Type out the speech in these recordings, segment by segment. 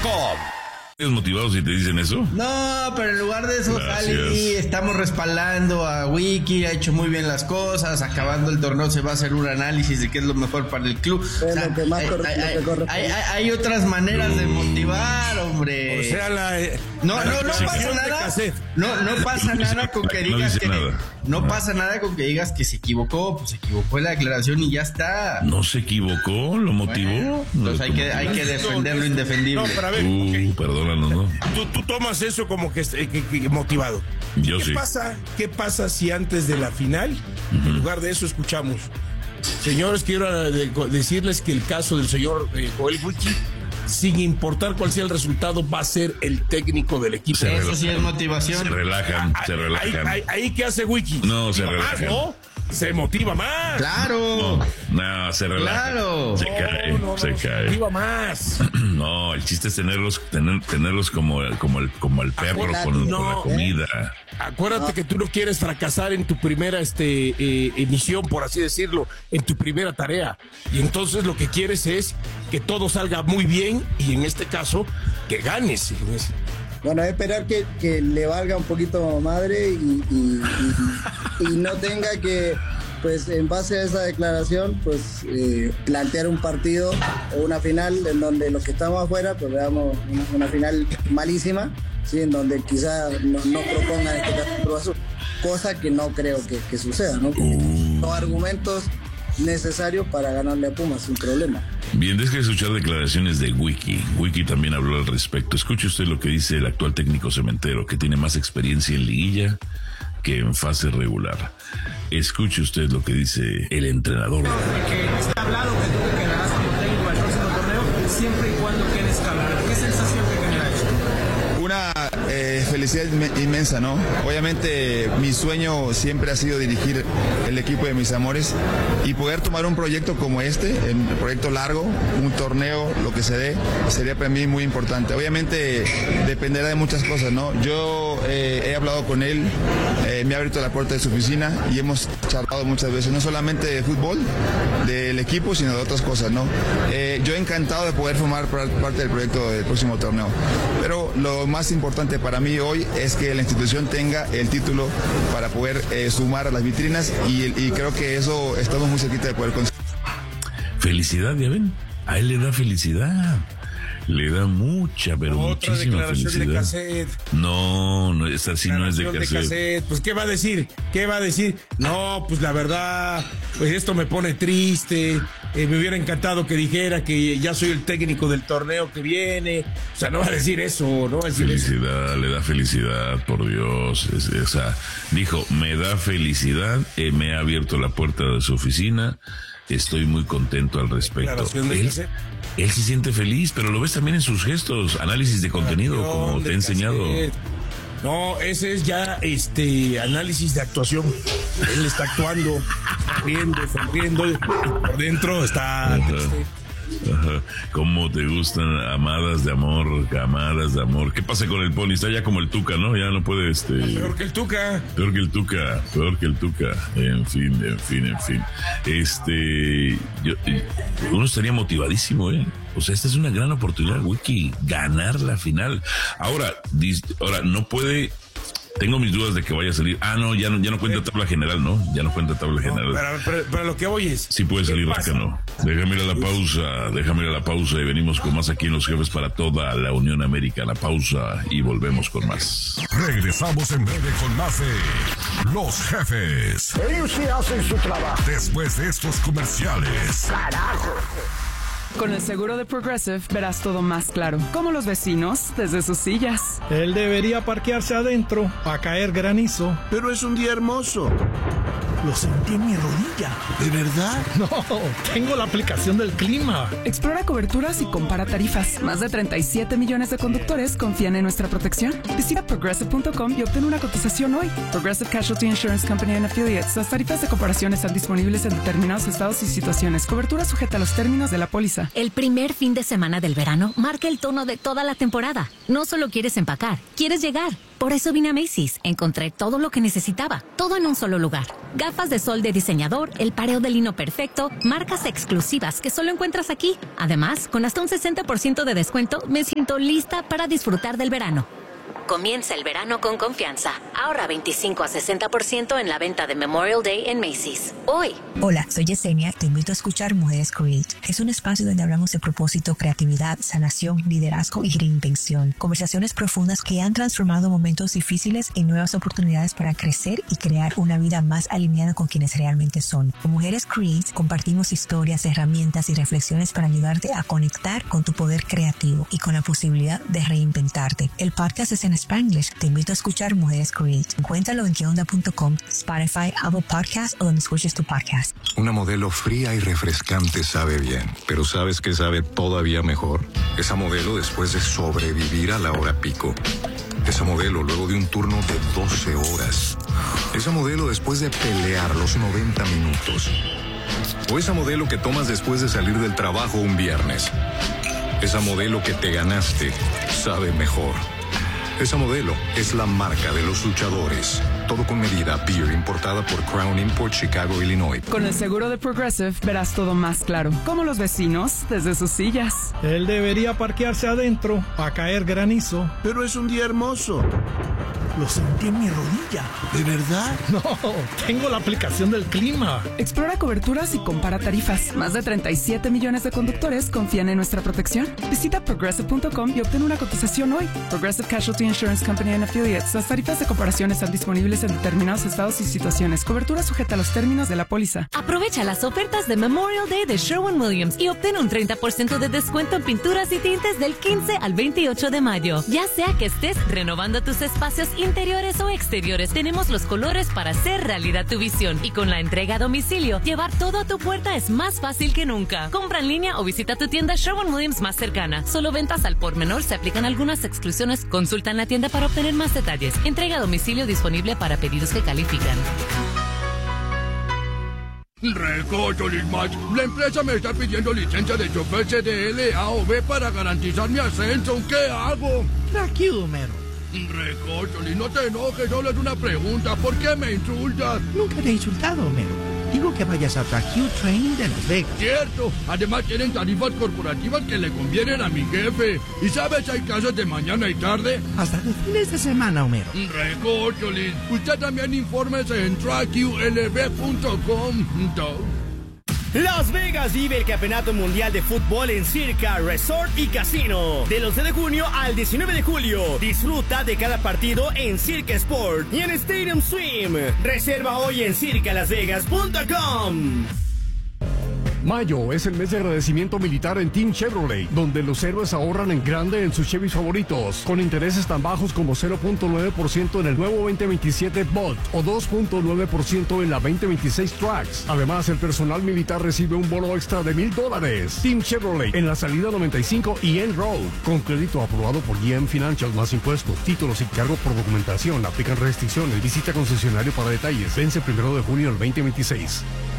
¿Estás motivado si te dicen eso? No, pero en lugar de eso, Sally, estamos respaldando a Wiki, ha hecho muy bien las cosas, acabando el torneo se va a hacer un análisis de qué es lo mejor para el club. O sea, hay otras maneras de motivar, hombre. O sea, no pasa nada. No pasa nada con que digas que no pasa nada con que digas que se equivocó, pues se equivocó en la declaración y ya está. No se equivocó, lo motivó. Bueno, entonces hay que defender lo indefendible. No, pero a ver, perdónanos, ¿no? Tú tomas eso como que motivado. Yo sí. ¿Qué pasa si antes de la final, en lugar de eso, escuchamos? Señores, quiero decirles que el caso del señor Joel Wiki, sin importar cuál sea el resultado, va a ser el técnico del equipo. Eso sí es motivación. Se relajan. ¿Ahí qué hace Wiki? No, se relajan. ¿No? Se motiva más. Claro. No, se relaja. Claro. Se cae. Se motiva más. No, el chiste es tenerlos como el perro con la comida. Acuérdate que tú no quieres fracasar en tu primera emisión, por así decirlo, en tu primera tarea. Y entonces lo que quieres es que todo salga muy bien y en este caso que ganes. Bueno, esperar que le valga un poquito madre y no tenga que, pues en base a esa declaración, pues plantear un partido o una final en donde los que estamos afuera, pues veamos una final malísima, ¿sí? En donde quizá no propongan este caso, cosa que no creo que suceda, ¿no? Los argumentos necesarios para ganarle a Pumas sin problema. Bien, deje de escuchar declaraciones de Wiki. Wiki también habló al respecto. Escuche usted lo que dice el actual técnico cementero, que tiene más experiencia en liguilla que en fase regular. Escuche usted lo que dice el entrenador. Que está hablado que tú te quedarás como técnico al próximo torneo, siempre y cuando quedes campeón. ¿Qué sensación te genera esto? Una felicidad inmensa, ¿no? Obviamente mi sueño siempre ha sido dirigir el equipo de mis amores y poder tomar un proyecto como un proyecto largo, un torneo, lo que se dé, sería para mí muy importante. Obviamente dependerá de muchas cosas, ¿no? Yo he hablado con él, me ha abierto la puerta de su oficina y hemos charlado muchas veces, no solamente de fútbol, del equipo, sino de otras cosas, ¿no? Yo encantado de poder formar parte del proyecto del próximo torneo, pero lo más importante para mí hoy es que la institución tenga el título para poder sumar a las vitrinas y creo que eso estamos muy cerquita de poder conseguir. Felicidad, ya ven, a él le da felicidad. Le da mucha, pero otra muchísima felicidad. De cassette. No, esta sí no es de cassette. Pues, ¿qué va a decir? No, pues la verdad, pues esto me pone triste. Me hubiera encantado que dijera que ya soy el técnico del torneo que viene. O sea, no va a decir eso, no va a decir felicidad, eso. Le da felicidad, por Dios. O sea, dijo, me da felicidad, me ha abierto la puerta de su oficina. Estoy muy contento al respecto. Él se siente feliz, pero lo ves también en sus gestos, análisis de contenido, como te he enseñado. No, ese es ya análisis de actuación. Él está actuando, sonriendo, y por dentro está triste. Ajá. ¿Cómo te gustan amadas de amor? ¿Qué pasa con el Pony? Está ya como el Tuca, ¿no? Ya no puede Peor que el Tuca. En fin. Uno estaría motivadísimo, ¿eh? O sea, esta es una gran oportunidad, Wiki, ganar la final. Ahora no puede. Tengo mis dudas de que vaya a salir. No, ya no cuenta tabla general, ¿no? Ya no cuenta tabla general. Pero lo que voy es... Sí puede salir, no. Déjame ir a la pausa y venimos con más aquí en Los Jefes para toda la Unión Americana. Pausa y volvemos con más. Regresamos en breve con más de Los Jefes. Ellos sí hacen su trabajo. Después de estos comerciales. ¡Carajo! Con el seguro de Progressive verás todo más claro, como los vecinos desde sus sillas. Él debería parquearse adentro para caer granizo. Pero es un día hermoso. Lo sentí en mi rodilla. ¿De verdad? No, tengo la aplicación del clima. Explora coberturas y compara tarifas. Más de 37 millones de conductores confían en nuestra protección. Visita Progressive.com y obtén una cotización hoy. Progressive Casualty Insurance Company and Affiliates. Las tarifas de comparación están disponibles en determinados estados y situaciones. Cobertura sujeta a los términos de la póliza. El primer fin de semana del verano marca el tono de toda la temporada. No solo quieres empacar, quieres llegar. Por eso vine a Macy's. Encontré todo lo que necesitaba, todo en un solo lugar. Gafas de sol de diseñador, el pareo de lino perfecto, marcas exclusivas que solo encuentras aquí. Además, con hasta un 60% de descuento, me siento lista para disfrutar del verano. Comienza el verano con confianza. Ahorra 25 a 60% en la venta de Memorial Day en Macy's. Hoy. Hola, soy Yesenia. Te invito a escuchar Mujeres Create. Es un espacio donde hablamos de propósito, creatividad, sanación, liderazgo y reinvención. Conversaciones profundas que han transformado momentos difíciles en nuevas oportunidades para crecer y crear una vida más alineada con quienes realmente son. Con Mujeres Create compartimos historias, herramientas y reflexiones para ayudarte a conectar con tu poder creativo y con la posibilidad de reinventarte. El podcast es en Spanglish. Te invito a escuchar Mujeres Create. Encuéntralo en queonda.com, Spotify, Apple Podcasts o donde escuches tu podcast. Una modelo fría y refrescante sabe bien, pero ¿sabes qué sabe todavía mejor? Esa modelo después de sobrevivir a la hora pico. Esa modelo luego de un turno de 12 horas. Esa modelo después de pelear los 90 minutos. O esa modelo que tomas después de salir del trabajo un viernes. Esa modelo que te ganaste sabe mejor. Esa modelo es la marca de los luchadores. Todo con medida. Beer importada por Crown Import, Chicago, Illinois. Con el seguro de Progressive verás todo más claro. Como los vecinos desde sus sillas. Él debería parquearse adentro para caer granizo. Pero es un día hermoso. Lo sentí en mi rodilla. ¿De verdad? No, tengo la aplicación del clima. Explora coberturas y compara tarifas. Más de 37 millones de conductores confían en nuestra protección. Visita Progressive.com y obtén una cotización hoy. Progressive Casualty Insurance Company and Affiliates. Las tarifas de comparación están disponibles en determinados estados y situaciones. Cobertura sujeta a los términos de la póliza. Aprovecha las ofertas de Memorial Day de Sherwin-Williams y obtén un 30% de descuento en pinturas y tintes del 15 al 28 de mayo. Ya sea que estés renovando tus espacios interiores o exteriores, tenemos los colores para hacer realidad tu visión. Y con la entrega a domicilio, llevar todo a tu puerta es más fácil que nunca. Compra en línea o visita tu tienda Sherwin-Williams más cercana. Solo ventas al por menor, se aplican algunas exclusiones. Consulta en la tienda para obtener más detalles. Entrega a domicilio disponible para pedidos que califican. Recocho, Lismach. La empresa me está pidiendo licencia de chofer CDL, A o B para garantizar mi ascenso. ¿Qué hago? Tranquilo, Homero. Recocholi, no te enojes, solo es una pregunta. ¿Por qué me insultas? Nunca te he insultado, Homero. Digo que vayas a Q Training de Las Vegas. Cierto. Además tienen tarifas corporativas que le convienen a mi jefe. ¿Y sabes, hay casas de mañana y tarde? Hasta de fines de semana, Homero. Recocholi, usted también infórmese en trackqlb.com. Las Vegas vive el Campeonato Mundial de Fútbol en Circa, Resort y Casino. Del 11 de junio al 19 de julio. Disfruta de cada partido en Circa Sport y en Stadium Swim. Reserva hoy en circalasvegas.com. Mayo es el mes de agradecimiento militar en Team Chevrolet, donde los héroes ahorran en grande en sus Chevys favoritos, con intereses tan bajos como 0.9% en el nuevo 2027 Bolt o 2.9% en la 2026 Trax. Además, el personal militar recibe un bono extra de $1,000. Team Chevrolet en la salida 95 y End Road, con crédito aprobado por GM Financial más impuestos, títulos y cargo por documentación. Aplican restricciones. Visita concesionario para detalles. Vence 1 de junio del 2026.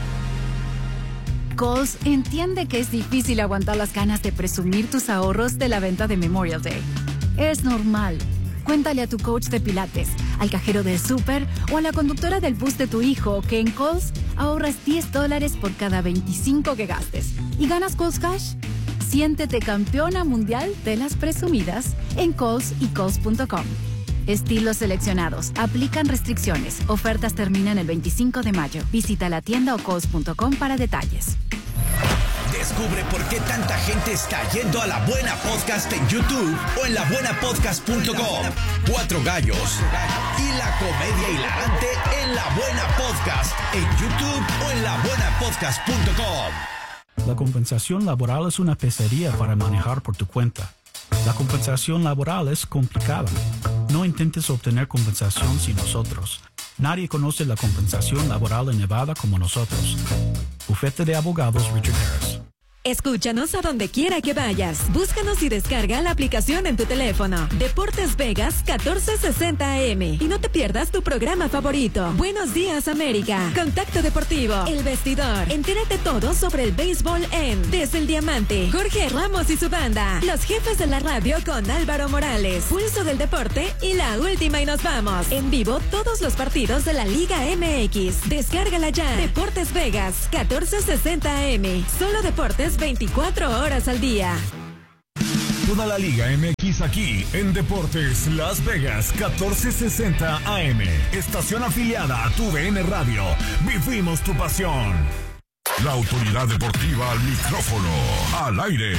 Kohl's entiende que es difícil aguantar las ganas de presumir tus ahorros de la venta de Memorial Day. Es normal. Cuéntale a tu coach de pilates, al cajero del súper o a la conductora del bus de tu hijo que en Kohl's ahorras $10 por cada 25 que gastes. ¿Y ganas Kohl's Cash? Siéntete campeona mundial de las presumidas en Kohl's y Kohl's.com. Estilos seleccionados. Aplican restricciones. Ofertas terminan el 25 de mayo. Visita la tienda o Kohl's.com para detalles. Descubre por qué tanta gente está yendo a La Buena Podcast en YouTube o en labuenapodcast.com. 4 gallos y la comedia hilarante en La Buena Podcast en YouTube o en labuenapodcast.com. La compensación laboral es una pesadilla para manejar por tu cuenta. La compensación laboral es complicada. No intentes obtener compensación sin nosotros. Nadie conoce la compensación laboral en Nevada como nosotros. Bufete de Abogados Richard Harris. Escúchanos a donde quiera que vayas. Búscanos y descarga la aplicación en tu teléfono. Deportes Vegas 1460 AM. Y no te pierdas tu programa favorito. Buenos días, América. Contacto Deportivo. El Vestidor. Entérate todo sobre el béisbol en Desde el Diamante. Jorge Ramos y su banda. Los Jefes de la Radio con Álvaro Morales. Pulso del Deporte y La Última y nos vamos. En vivo todos los partidos de la Liga MX. Descárgala ya. Deportes Vegas 1460 AM. Solo deportes 24 horas al día. Toda la Liga MX aquí en Deportes Las Vegas 1460 AM. Estación afiliada a tu DN Radio. Vivimos tu pasión. La autoridad deportiva al micrófono, al aire.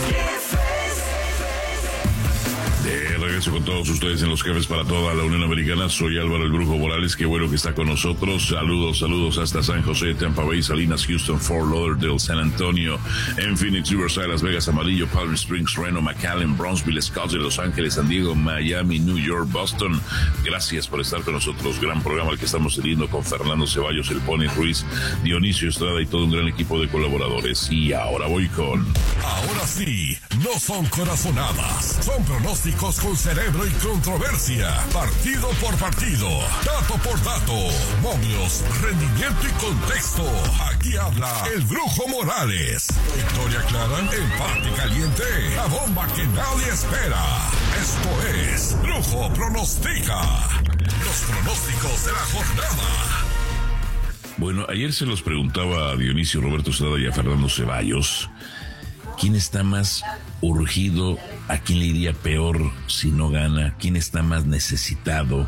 De regreso con todos ustedes en Los Jefes para toda la Unión Americana. Soy Álvaro el Brujo Morales, qué bueno que está con nosotros. Saludos hasta San José, Tampa Bay, Salinas, Houston, Fort Lauderdale, San Antonio, en Phoenix, Riverside, Las Vegas, Amarillo, Palm Springs, Reno, McAllen, Brownsville, Scottsdale, Los Ángeles, San Diego, Miami, New York, Boston. Gracias por estar con nosotros. Gran programa el que estamos teniendo con Fernando Ceballos, el Pony Ruiz, Dionisio Estrada y todo un gran equipo de colaboradores. Y ahora voy con... Ahora sí, no son corazonadas, son pronósticos con cerebro y controversia. Partido por partido, dato por dato, momios, rendimiento y contexto. Aquí habla el Brujo Morales. Victoria clara, empate caliente, la bomba que nadie espera. Esto es Brujo Pronostica. Los pronósticos de la jornada. Bueno, ayer se los preguntaba a Dionisio, Roberto Estrada y a Fernando Ceballos. ¿Quién está más urgido? ¿A quién le iría peor si no gana? ¿Quién está más necesitado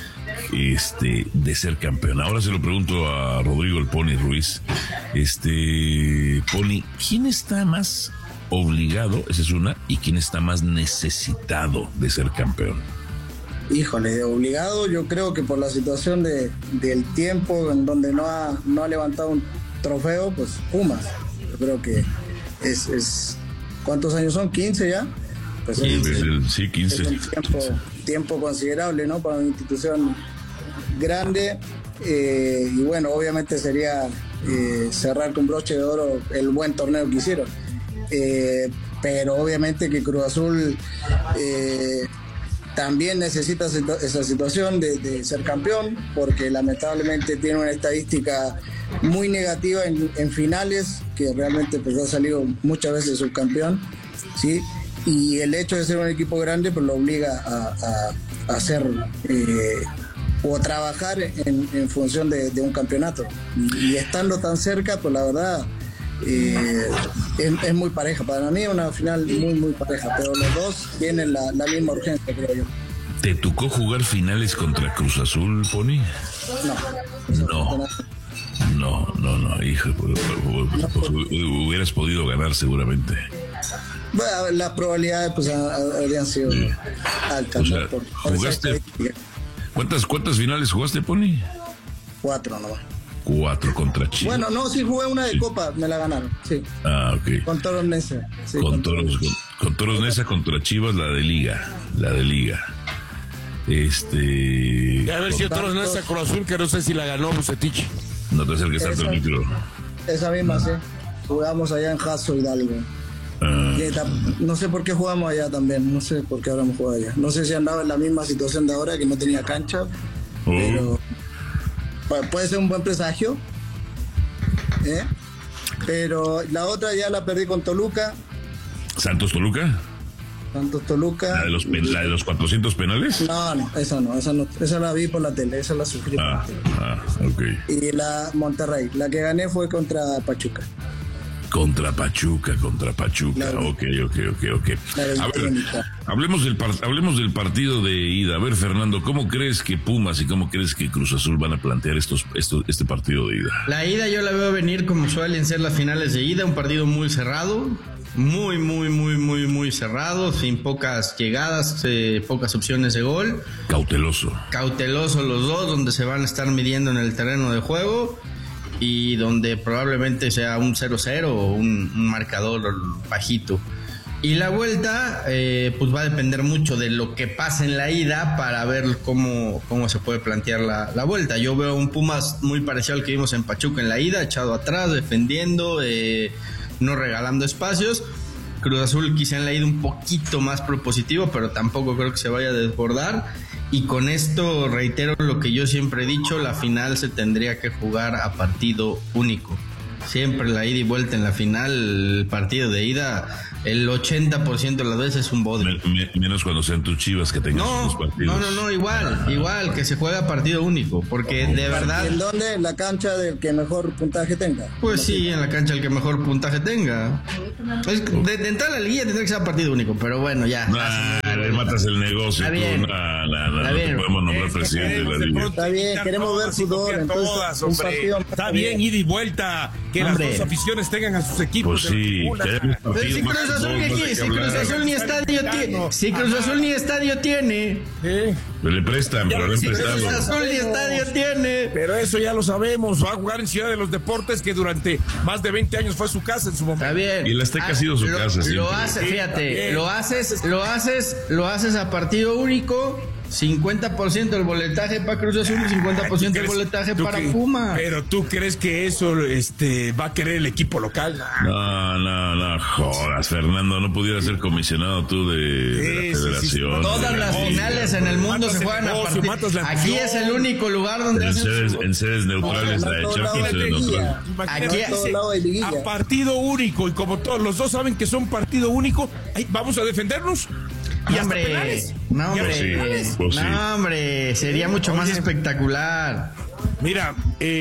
de ser campeón? Ahora se lo pregunto a Rodrigo el Pony Ruiz. Pony, ¿quién está más obligado? Esa es una. ¿Y quién está más necesitado de ser campeón? Híjole, obligado yo creo que por la situación del tiempo en donde no ha levantado un trofeo, pues Pumas. Yo creo que es ¿cuántos años son? ¿15 ya? Pues sí, 15. Es un tiempo considerable, ¿no? Para una institución grande. Y bueno, obviamente sería cerrar con broche de oro el buen torneo que hicieron. Pero obviamente que Cruz Azul también necesita esa situación de ser campeón, porque lamentablemente tiene una estadística muy negativa en finales, que realmente pues ha salido muchas veces subcampeón, ¿sí? Y el hecho de ser un equipo grande pues lo obliga a hacer o trabajar en función de un campeonato, y estando tan cerca pues la verdad es muy pareja. Para mí es una final muy pareja, pero los dos tienen la misma urgencia, creo yo. ¿Te tocó jugar finales contra Cruz Azul, Pony? No, hijo, pues hubieras podido ganar seguramente. Bueno, las probabilidades pues habrían sido altas. O sea, ¿jugaste? ¿Cuántas finales jugaste, Pony? 4 nomás. 4 contra Chivas. Bueno, no, sí jugué una de Copa, me la ganaron, sí. Ah, ok. Con Toros Neza. Sí, con Toros Neza contra Chivas, la de Liga. A ver si Toros Neza Cruz Azul, que no sé si la ganó Bucetich. No te acerques tanto al micro. Esa misma, sí. Jugamos allá en Jasso Hidalgo. No sé por qué jugamos allá también, no sé por qué habremos jugado allá. No sé si andaba en la misma situación de ahora, que no tenía cancha, pero puede ser un buen presagio. Pero la otra ya la perdí con Toluca. ¿Santos Toluca? Santos Toluca. ¿La de los 400 penales? No, esa la vi por la tele, esa la sufrí. Ok. Y la Monterrey, la que gané fue contra Pachuca. Contra Pachuca. Claro. Ok. A ver, hablemos del partido de ida. A ver, Fernando, ¿cómo crees que Pumas y cómo crees que Cruz Azul van a plantear este partido de ida? La ida yo la veo venir como suelen ser las finales de ida, un partido muy cerrado. Muy cerrado, sin pocas llegadas, pocas opciones de gol. Cauteloso los dos, donde se van a estar midiendo en el terreno de juego y donde probablemente sea un 0-0 o un marcador bajito. Y la vuelta pues va a depender mucho de lo que pase en la ida para ver cómo se puede plantear la vuelta. Yo veo un Pumas muy parecido al que vimos en Pachuca en la ida, echado atrás, defendiendo, no regalando espacios. Cruz Azul quizá le ha ido un poquito más propositivo, pero tampoco creo que se vaya a desbordar. Y con esto reitero lo que yo siempre he dicho, la final se tendría que jugar a partido único. Siempre la ida y vuelta en la final, el partido de ida, el 80% de las veces es un bodrio. Menos cuando sean tus Chivas que tengan sus partidos. No, igual, que se juega partido único, porque de verdad... ¿En dónde? ¿En la cancha del que mejor puntaje tenga? Pues sí, en la cancha del que mejor puntaje tenga. De entrar a la liguilla tendría que ser partido único, pero bueno, ya. Le matas el negocio. Está bien. No te podemos nombrar presidente de la liga. Está bien, queremos ver fútbol, entonces un partido... Está bien, ida y vuelta, que las dos aficiones tengan a sus equipos. Pues sí, si Cruz Azul ni estadio tiene. Si Cruz Azul ni estadio tiene. Le prestan, pero le han prestado. Cruz Azul ni estadio tiene. Pero eso ya lo sabemos. Va a jugar en Ciudad de los Deportes, que durante más de 20 años fue su casa en su momento. Está bien. Y el Azteca ha sido su casa. Lo hace, fíjate, lo haces a partido único. 50% del boletaje para Cruz Azul y 50% del boletaje para Puma. Pero ¿tú crees que eso va a querer el equipo local? No jodas, Fernando, no pudiera ser comisionado tú de la federación. Sí. Todas las finales en el mundo se juegan a partido. Aquí es el único lugar donde en sedes neutrales la echan. A partido único, y como todos los dos saben que son partido único, vamos a defendernos. Hombre, sería mucho más espectacular. Mira,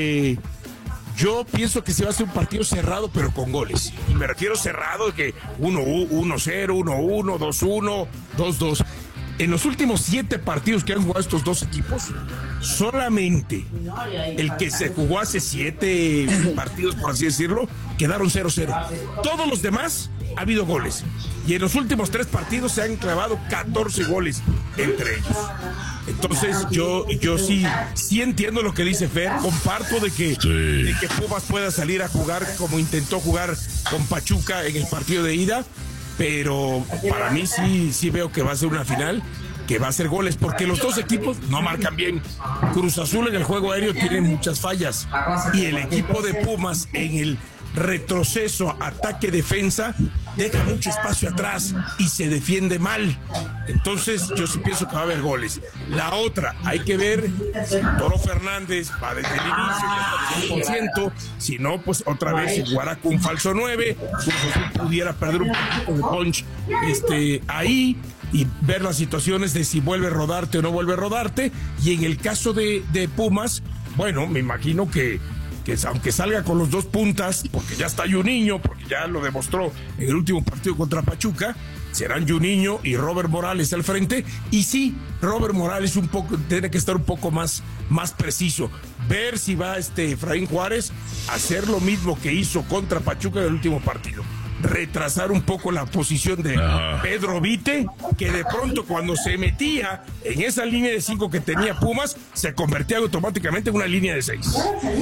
yo pienso que se va a hacer un partido cerrado, pero con goles. Y me refiero cerrado de que 1-0, 1-1, 2-1, 2-2. En los últimos 7 partidos que han jugado estos dos equipos, solamente el que se jugó hace 7 partidos, por así decirlo, quedaron 0-0. Todos los demás ha habido goles. Y en los últimos 3 partidos se han clavado 14 goles entre ellos. Entonces yo sí entiendo lo que dice Fer. Comparto de que Pumas pueda salir a jugar como intentó jugar con Pachuca en el partido de ida. Pero para mí sí veo que va a ser una final que va a ser goles, porque los dos equipos no marcan bien. Cruz Azul en el juego aéreo tiene muchas fallas, y el equipo de Pumas en el retroceso, ataque, defensa, deja mucho espacio atrás y se defiende mal. Entonces yo sí pienso que va a haber goles. La otra, hay que ver si Toro Fernández va desde el inicio y al 100%, si no, pues otra vez se jugará con un falso 9, pudiera perder un poquito de punch ahí, y ver las situaciones de si vuelve a rodarte o no vuelve a rodarte. Y en el caso de Pumas, bueno, me imagino que aunque salga con los 2 puntas, porque ya está Juninho, porque ya lo demostró en el último partido contra Pachuca, serán Juninho y Robert Morales al frente. Y sí, Robert Morales tiene que estar un poco más preciso. Ver si va Efraín Juárez a hacer lo mismo que hizo contra Pachuca en el último partido. Retrasar un poco la posición de Pedro Vite, que de pronto cuando se metía en esa línea de 5 que tenía Pumas, se convertía automáticamente en una línea de 6.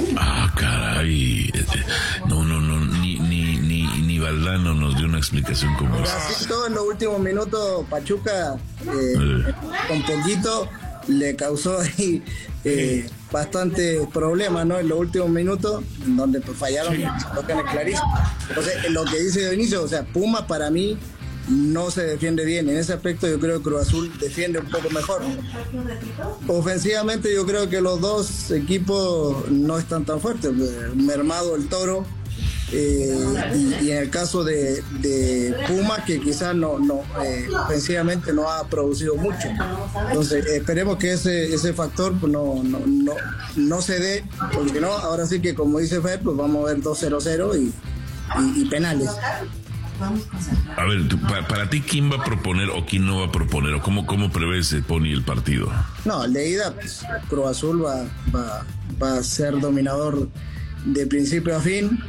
Caray. No, ni Valdano nos dio una explicación como esa. Así todo en los últimos minutos, Pachuca con poquito le causó ahí bastante problema, ¿no? En los últimos minutos, en donde pues fallaron clarísimo. Entonces, lo que dice de inicio, o sea, Puma para mí no se defiende bien. En ese aspecto yo creo que Cruz Azul defiende un poco mejor. Ofensivamente yo creo que los dos equipos no están tan fuertes. Mermado el Toro, y en el caso de Puma, que quizás ofensivamente no ha producido mucho. Entonces esperemos que ese factor pues, no se dé, porque no, ahora sí que como dice Fer, pues vamos a ver 2-0-0 y penales. A ver, para ti, ¿quién va a proponer o quién no va a proponer? ¿O cómo prevés Pony el partido? No, el de ida, pues, Cruz Azul va a ser dominador de principio a fin.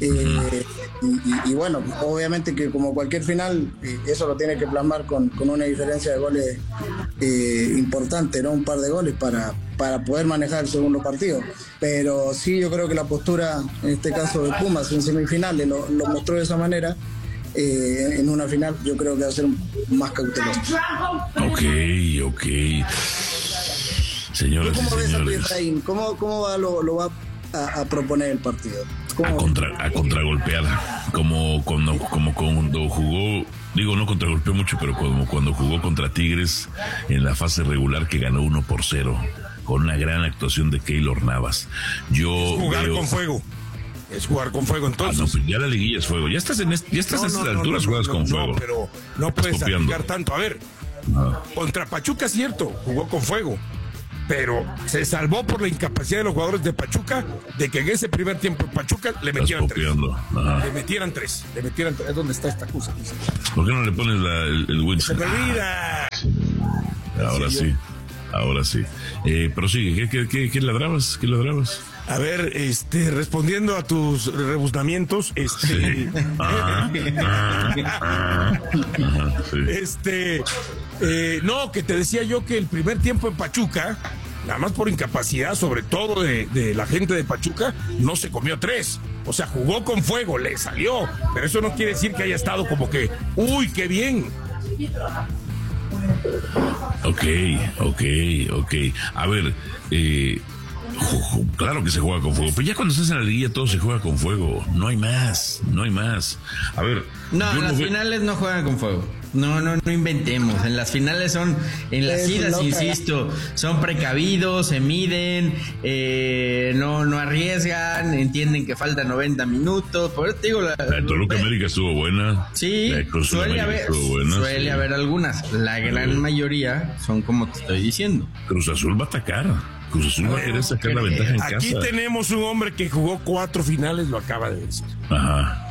Y bueno, obviamente que como cualquier final, eso lo tiene que plasmar con una diferencia de goles importante, ¿no? Un par de goles para poder manejar el segundo partido. Pero sí, yo creo que la postura, en este caso de Pumas, en semifinales, lo mostró de esa manera. En una final yo creo que va a ser más cauteloso. Ok. Señoras y señores, ¿Cómo va lo va a proponer el partido? a contragolpear, como cuando jugó, digo, no contragolpeó mucho, pero como cuando jugó contra Tigres en la fase regular, que ganó 1-0 con una gran actuación de Keylor Navas. Es jugar con fuego. Es jugar con fuego, entonces. No, pues ya la liguilla es fuego. Ya estás a estas alturas, juegas con fuego. No, pero no puedes aplicar tanto. A ver, contra Pachuca, cierto, jugó con fuego. Pero se salvó por la incapacidad de los jugadores de Pachuca de que en ese primer tiempo Pachuca le metieran 3. Le metieran 3. ¿Dónde está esta cosa? ¿Por qué no le pones el Wilson? Se me olvida. Ahora sí. Prosigue. ¿Qué ladrabas? ¿Qué ladrabas? A ver, respondiendo a tus rebuznamientos, sí. No, que te decía yo que el primer tiempo en Pachuca, nada más por incapacidad, sobre todo de la gente de Pachuca, no se comió 3. O sea, jugó con fuego, le salió, pero eso no quiere decir que haya estado como que, ¡uy, qué bien! Ok. A ver, claro que se juega con fuego, pero ya cuando estás en la liguilla todo se juega con fuego, no hay más. A ver, en las finales no juegan con fuego. No inventemos. En las finales en las idas, insisto, son precavidos, se miden, no arriesgan, entienden que faltan 90 minutos. Por eso te digo, la Toluca América estuvo buena. Sí, suele haber algunas. La gran mayoría son como te estoy diciendo. Cruz Azul va a atacar. Cruz Azul va a querer sacar la ventaja en casa. Aquí tenemos un hombre que jugó 4 finales, lo acaba de decir. Ajá.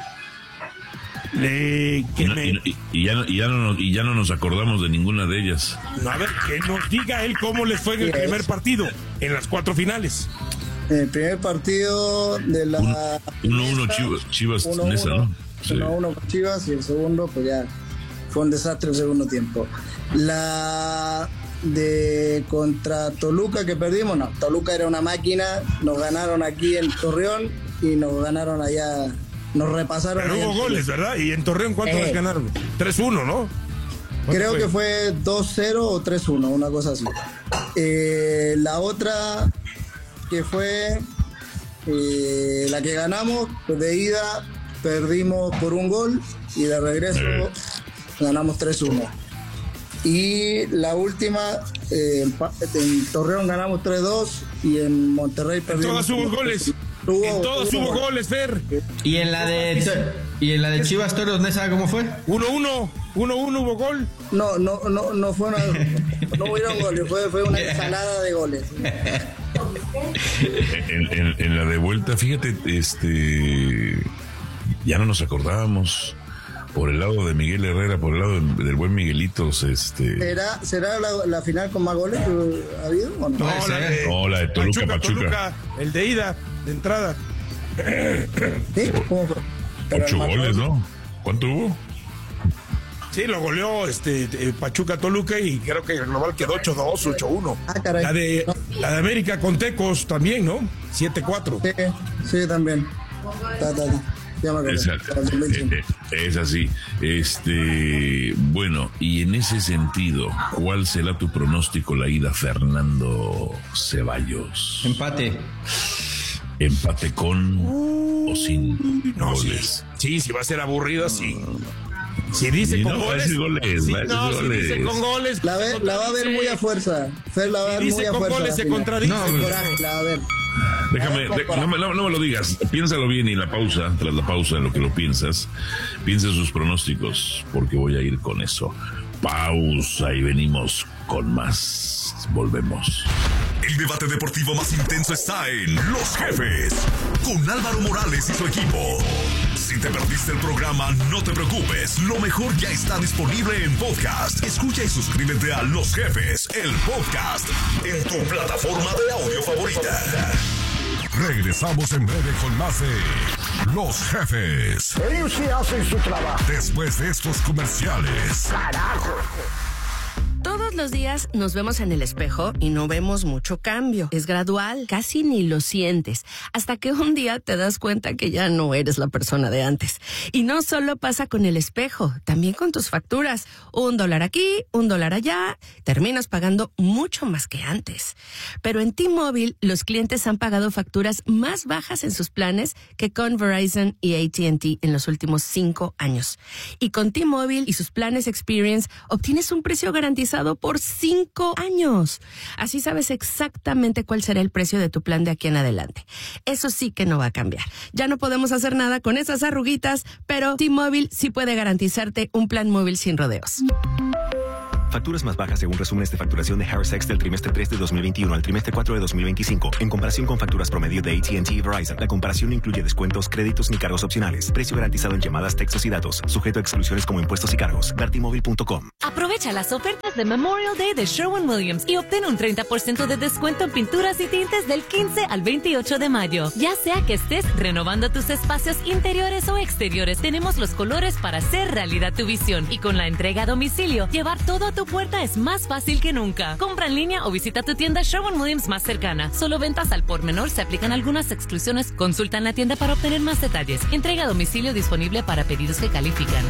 Y ya no nos acordamos de ninguna de ellas. A ver, que nos diga él cómo les fue en el primer partido, en las 4 finales. El primer partido de la 1-1 Chivas Nesa, ¿no? 1-1 con Chivas, y el segundo pues ya fue un desastre el segundo tiempo. La de contra Toluca que perdimos, no, Toluca era una máquina, nos ganaron aquí en Torreón y nos ganaron allá. Nos repasaron. Pero hubo goles, ¿verdad? ¿Y en Torreón cuánto les ganaron? 3-1, ¿no? Creo que fue 2-0 o 3-1, una cosa así. La otra que fue la que ganamos, pues de ida perdimos por un gol y de regreso ganamos 3-1. Y la última, en Torreón ganamos 3-2 y en Monterrey perdimos. Todas hubo goles. En todas hubo goles, Fer. ¿Y en la de Chivas Toros Nesa cómo fue? 1-1 hubo gol. No fue una, no hubieron goles, fue una ensalada de goles. En la de vuelta, fíjate, ya no nos acordábamos. Por el lado de Miguel Herrera, por el lado del buen Miguelitos, ¿Será la final con más goles que ha habido o no? No, la de Toluca. El de ida, de entrada. ¿Sí? ¿Cómo fue? 8 goles, ¿no? ¿Cuánto hubo? Sí, lo goleó Pachuca Toluca y creo que el global quedó 8-2, 8-1. Ah, caray. La de América con Tecos también, ¿no? 7-4. Sí, también. Es así. Bueno, y en ese sentido, ¿cuál será tu pronóstico la ida, Fernando Ceballos? Empate con o sin goles. Sí, si va a ser aburrido, sí. Si dice con goles. Si dice con goles. La va a ver muy a fuerza. Fer la va a ver muy a fuerza. Si dice con goles se contradice. La va a ver. Déjame, no me lo digas. Piénsalo bien y tras la pausa, en lo que lo piensas, piensa sus pronósticos, porque voy a ir con eso. Pausa y venimos con más. Volvemos. El debate deportivo más intenso está en Los Jefes, con Álvaro Morales y su equipo. Si te perdiste el programa, no te preocupes. Lo mejor ya está disponible en podcast. Escucha y suscríbete a Los Jefes, el podcast, en tu plataforma de audio favorita. Regresamos en breve con más de Los Jefes. Ellos sí hacen su trabajo. Después de estos comerciales. ¡Carajo! Todos Todos los días nos vemos en el espejo y no vemos mucho cambio. Es gradual, casi ni lo sientes, hasta que un día te das cuenta que ya no eres la persona de antes. Y no solo pasa con el espejo, también con tus facturas. $1 aquí, $1 allá, terminas pagando mucho más que antes. Pero en T-Mobile, los clientes han pagado facturas más bajas en sus planes que con Verizon y AT&T en los últimos 5 años. Y con T-Mobile y sus planes Experience, obtienes un precio garantizado por 5 años. Así sabes exactamente cuál será el precio de tu plan de aquí en adelante. Eso sí que no va a cambiar. Ya no podemos hacer nada con esas arruguitas, pero T-Mobile sí puede garantizarte un plan móvil sin rodeos. Facturas más bajas según resúmenes de facturación de Harris X del trimestre 3 de 2021 al trimestre 4 de 2025, en comparación con facturas promedio de AT&T y Verizon. La comparación no incluye descuentos, créditos ni cargos opcionales. Precio garantizado en llamadas, textos y datos. Sujeto a exclusiones como impuestos y cargos. Vertimóvil.com. Aprovecha las ofertas de Memorial Day de Sherwin-Williams y obtén un 30% de descuento en pinturas y tintes del 15 al 28 de mayo. Ya sea que estés renovando tus espacios interiores o exteriores, tenemos los colores para hacer realidad tu visión. Y con la entrega a domicilio, llevar todo a tu puerta es más fácil que nunca. Compra en línea o visita tu tienda Sherwin-Williams más cercana. Solo ventas al por menor, se aplican algunas exclusiones. Consulta en la tienda para obtener más detalles. Entrega a domicilio disponible para pedidos que califican.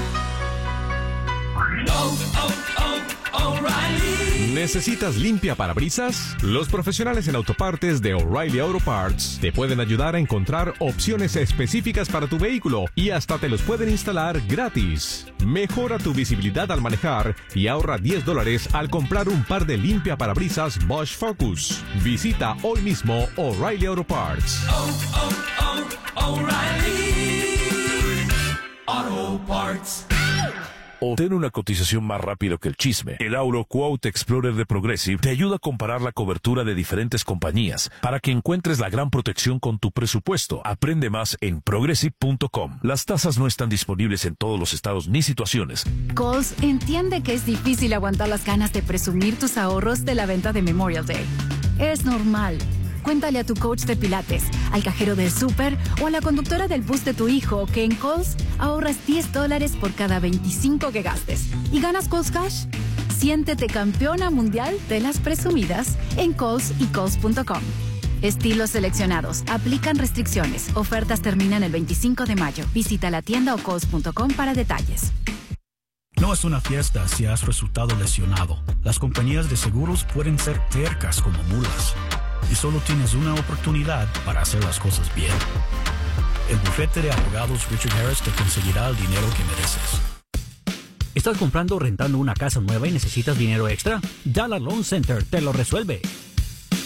¿Necesitas limpia parabrisas? Los profesionales en autopartes de O'Reilly Auto Parts te pueden ayudar a encontrar opciones específicas para tu vehículo y hasta te los pueden instalar gratis. Mejora tu visibilidad al manejar y ahorra $10 al comprar un par de limpia parabrisas Bosch Focus. Visita hoy mismo O'Reilly Auto Parts. O'Reilly Auto Parts. Obtén una cotización más rápido que el chisme. El Auto Quote Explorer de Progressive te ayuda a comparar la cobertura de diferentes compañías para que encuentres la gran protección con tu presupuesto. Aprende más en progressive.com. Las tasas no están disponibles en todos los estados ni situaciones. Kohl's entiende que es difícil aguantar las ganas de presumir tus ahorros de la venta de Memorial Day. Es normal. Cuéntale a tu coach de pilates, al cajero del súper o a la conductora del bus de tu hijo que en Kohl's ahorras $10 por cada 25 que gastes. ¿Y ganas Kohl's Cash? Siéntete campeona mundial de las presumidas en Kohl's y Kohl's.com. Estilos seleccionados. Aplican restricciones. Ofertas terminan el 25 de mayo. Visita la tienda o Kohl's.com para detalles. No es una fiesta si has resultado lesionado. Las compañías de seguros pueden ser tercas como mulas. Y solo tienes una oportunidad para hacer las cosas bien. El bufete de abogados Richard Harris te conseguirá el dinero que mereces. ¿Estás comprando o rentando una casa nueva y necesitas dinero extra? Dollar Loan Center te lo resuelve.